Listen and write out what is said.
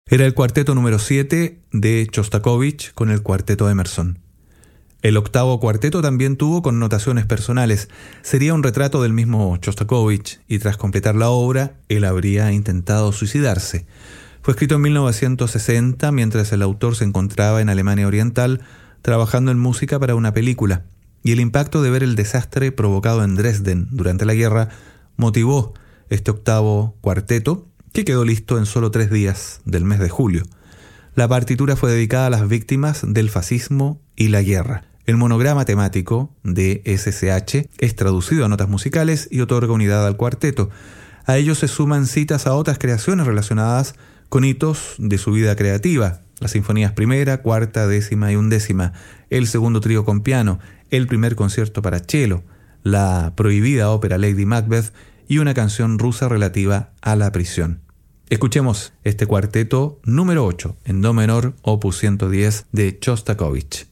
Era el cuarteto número 7 de Chostakovich con el cuarteto Emerson. El octavo cuarteto también tuvo connotaciones personales. Sería un retrato del mismo Chostakovich y tras completar la obra, él habría intentado suicidarse. Fue escrito en 1960 mientras el autor se encontraba en Alemania Oriental trabajando en música para una película, y el impacto de ver el desastre provocado en Dresden durante la guerra motivó este octavo cuarteto, que quedó listo en solo 3 días del mes de julio. La partitura fue dedicada a las víctimas del fascismo y la guerra. El monograma temático de SSH es traducido a notas musicales y otorga unidad al cuarteto. A ello se suman citas a otras creaciones relacionadas con hitos de su vida creativa: las sinfonías primera, cuarta, décima y undécima, el segundo trío con piano, el primer concierto para cello, la prohibida ópera Lady Macbeth y una canción rusa relativa a la prisión. Escuchemos este cuarteto número 8 en do menor, opus 110 de Chostakovich.